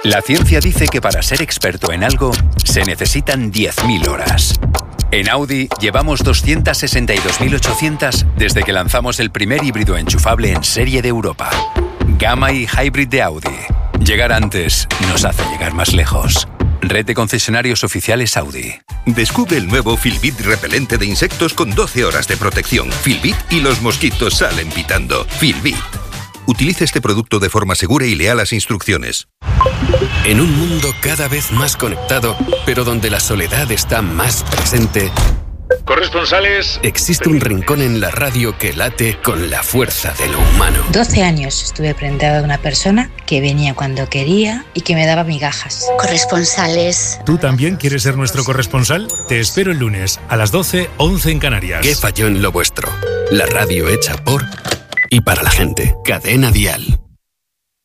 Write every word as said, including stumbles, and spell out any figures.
La ciencia dice que para ser experto en algo se necesitan diez mil horas. En Audi llevamos doscientas sesenta y dos mil ochocientas desde que lanzamos el primer híbrido enchufable en serie de Europa. Gamma y Hybrid de Audi. Llegar antes nos hace llegar más lejos. Red de concesionarios oficiales Audi. Descubre el nuevo Filbit repelente de insectos con doce horas de protección. Filbit y los mosquitos salen pitando. Filbit. Utilice este producto de forma segura y lea las instrucciones. En un mundo cada vez más conectado, pero donde la soledad está más presente, corresponsales, existe un rincón en la radio que late con la fuerza de lo humano. doce años estuve prendada de una persona que venía cuando quería y que me daba migajas. Corresponsales. ¿Tú también quieres ser nuestro corresponsal? Te espero el lunes a las doce, once en Canarias. ¿Qué falló en lo vuestro? La radio hecha por y para la gente. Cadena Dial.